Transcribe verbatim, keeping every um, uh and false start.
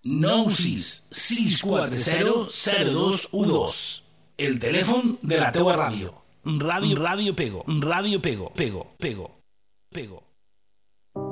nou sis sis quatre zero zero dos u dos. El telèfon de la teua ràdio. Ràdio, ràdio Pego, ràdio Pego, Pego, Pego, Pego.